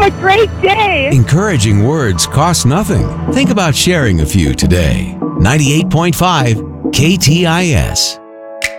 Have a great day. Encouraging words cost nothing. Think about sharing a few today. 98.5 KTIS.